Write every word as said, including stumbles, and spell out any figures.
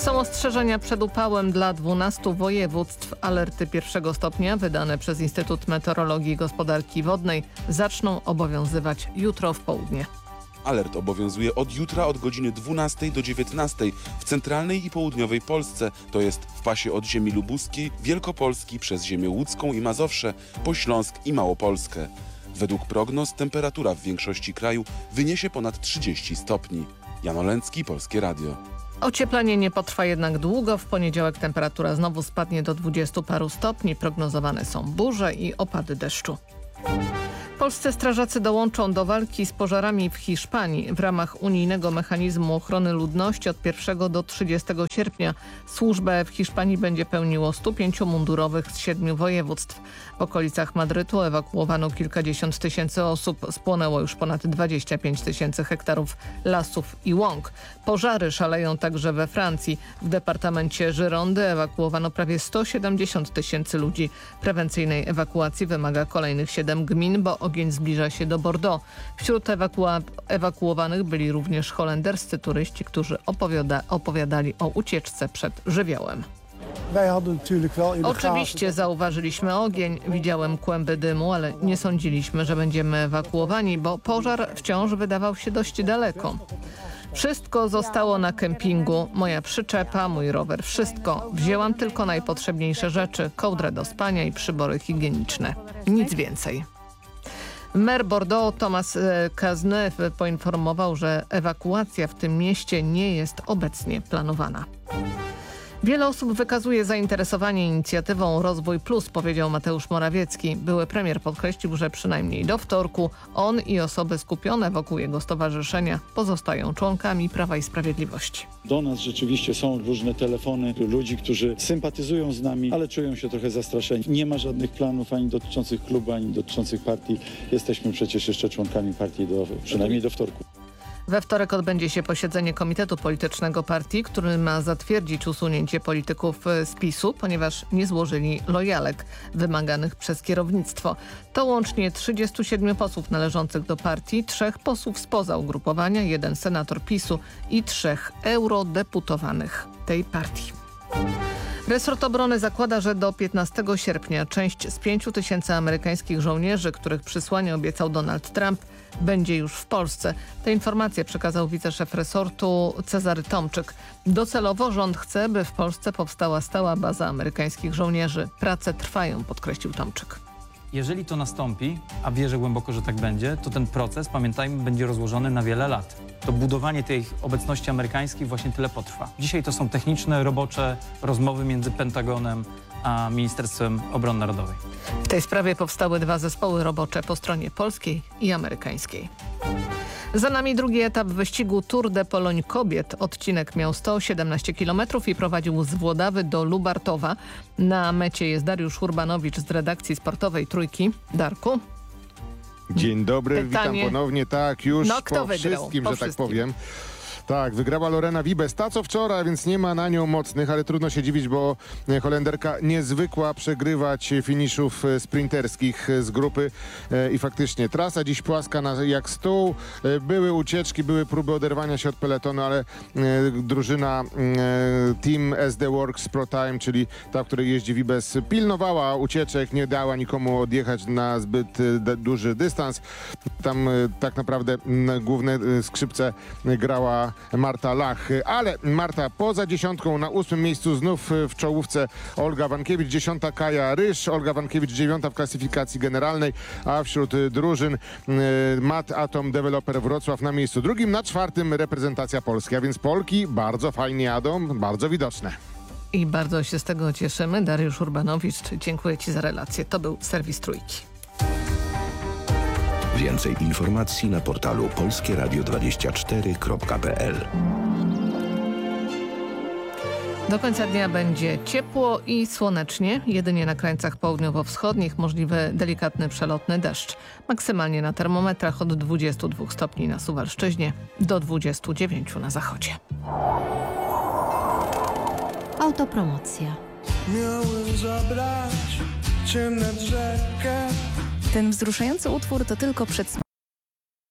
Są ostrzeżenia przed upałem dla dwunastu województw. Alerty pierwszego stopnia wydane przez Instytut Meteorologii i Gospodarki Wodnej zaczną obowiązywać jutro w południe. Alert obowiązuje od jutra od godziny dwunastej do dziewiętnastej w centralnej i południowej Polsce, to jest w pasie od ziemi lubuskiej, Wielkopolski przez ziemię łódzką i Mazowsze, po Śląsk i Małopolskę. Według prognoz temperatura w większości kraju wyniesie ponad trzydzieści stopni. Jan Olęcki, Polskie Radio. Ocieplenie nie potrwa jednak długo. W poniedziałek temperatura znowu spadnie do dwudziestu paru stopni. Prognozowane są burze i opady deszczu. Polscy strażacy dołączą do walki z pożarami w Hiszpanii. W ramach unijnego mechanizmu ochrony ludności od pierwszego do trzydziestego sierpnia służbę w Hiszpanii będzie pełniło stu pięciu mundurowych z siedmiu województw. W okolicach Madrytu ewakuowano kilkadziesiąt tysięcy osób. Spłonęło już ponad dwadzieścia pięć tysięcy hektarów lasów i łąk. Pożary szaleją także we Francji. W departamencie Girondy ewakuowano prawie sto siedemdziesiąt tysięcy ludzi. Prewencyjnej ewakuacji wymaga kolejnych siedem gmin, bo ogień zbliża się do Bordeaux. Wśród ewakua- ewakuowanych byli również holenderscy turyści, którzy opowiada- opowiadali o ucieczce przed żywiołem. Oczywiście zauważyliśmy ogień, widziałem kłęby dymu, ale nie sądziliśmy, że będziemy ewakuowani, bo pożar wciąż wydawał się dość daleko. Wszystko zostało na kempingu. Moja przyczepa, mój rower, wszystko. Wzięłam tylko najpotrzebniejsze rzeczy, kołdrę do spania i przybory higieniczne. Nic więcej. Mer Bordeaux Thomas Cazeneuve poinformował, że ewakuacja w tym mieście nie jest obecnie planowana. Wiele osób wykazuje zainteresowanie inicjatywą Rozwój Plus, powiedział Mateusz Morawiecki. Były premier podkreślił, że przynajmniej do wtorku on i osoby skupione wokół jego stowarzyszenia pozostają członkami Prawa i Sprawiedliwości. Do nas rzeczywiście są różne telefony ludzi, którzy sympatyzują z nami, ale czują się trochę zastraszeni. Nie ma żadnych planów ani dotyczących klubu, ani dotyczących partii. Jesteśmy przecież jeszcze członkami partii do, przynajmniej do wtorku. We wtorek odbędzie się posiedzenie Komitetu Politycznego Partii, który ma zatwierdzić usunięcie polityków z PiSu, ponieważ nie złożyli lojalek wymaganych przez kierownictwo. To łącznie trzydziestu siedmiu posłów należących do partii, trzech posłów spoza ugrupowania, jeden senator PiSu i trzech eurodeputowanych tej partii. Resort Obrony zakłada, że do piętnastego sierpnia część z pięciu tysięcy amerykańskich żołnierzy, których przysłanie obiecał Donald Trump, będzie już w Polsce. Te informacje przekazał wiceszef resortu Cezary Tomczyk. Docelowo rząd chce, by w Polsce powstała stała baza amerykańskich żołnierzy. Prace trwają, podkreślił Tomczyk. Jeżeli to nastąpi, a wierzę głęboko, że tak będzie, to ten proces, pamiętajmy, będzie rozłożony na wiele lat. To budowanie tej obecności amerykańskiej właśnie tyle potrwa. Dzisiaj to są techniczne, robocze rozmowy między Pentagonem a Ministerstwem Obrony Narodowej. W tej sprawie powstały dwa zespoły robocze po stronie polskiej i amerykańskiej. Za nami drugi etap wyścigu Tour de Pologne kobiet. Odcinek miał sto siedemnaście kilometrów i prowadził z Włodawy do Lubartowa. Na mecie jest Dariusz Urbanowicz z redakcji sportowej Trójki. Darku? Dzień dobry, Pytanie. witam ponownie. Tak, już No, kto po wygrał? wszystkim, Po że wszystkim. tak powiem. Tak, wygrała Lorena Wiebes. Ta co wczoraj, więc nie ma na nią mocnych, ale trudno się dziwić, bo Holenderka niezwykła przegrywać finiszów sprinterskich z grupy e, i faktycznie trasa dziś płaska na, jak stół. E, były ucieczki, były próby oderwania się od peletonu, ale e, drużyna e, Team S D Works Pro Time, czyli ta, w której jeździ Wiebes, pilnowała ucieczek, nie dała nikomu odjechać na zbyt e, d- duży dystans. Tam e, tak naprawdę m, główne e, skrzypce grała Marta Lach, ale Marta poza dziesiątką, na ósmym miejscu znów w czołówce Olga Wankiewicz, dziesiąta Kaja Rysz, Olga Wankiewicz dziewiąta w klasyfikacji generalnej, a wśród drużyn y, Mat Atom Developer Wrocław na miejscu drugim, na czwartym reprezentacja Polski, a więc Polki bardzo fajnie jadą, bardzo widoczne. I bardzo się z tego cieszymy. Dariusz Urbanowicz, dziękuję Ci za relację. To był serwis Trójki. Więcej informacji na portalu polskie radio dwadzieścia cztery kropka p l. Do końca dnia będzie ciepło i słonecznie. Jedynie na krańcach południowo-wschodnich możliwy delikatny przelotny deszcz. Maksymalnie na termometrach od dwudziestu dwóch stopni na Suwalszczyźnie do dwudziestu dziewięciu na zachodzie. Autopromocja. Miałem zabrać cię nad rzekę. Ten wzruszający utwór to tylko przedsmak